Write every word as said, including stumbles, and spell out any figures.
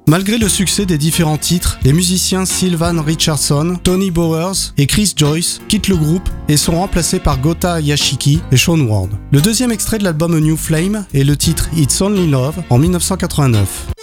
Malgré le succès des différents titres, les musiciens Sylvan Richardson, Tony Bowers et Chris Joyce quittent le groupe et sont remplacés par Gota Yashiki et Sean Ward. Le deuxième extrait de l'album A New Flame est le titre It's Only Love en mille neuf cent quatre-vingt-neuf.